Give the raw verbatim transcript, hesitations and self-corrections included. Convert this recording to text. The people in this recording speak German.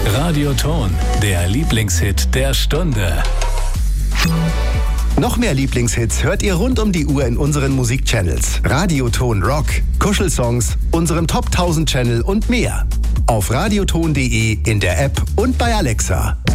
Radioton, der Lieblingshit der Stunde. Noch mehr Lieblingshits hört ihr rund um die Uhr in unseren Musikchannels. Radioton Rock, Kuschelsongs, unserem Top tausend Channel und mehr. Auf radioton punkt de, in der App und bei Alexa.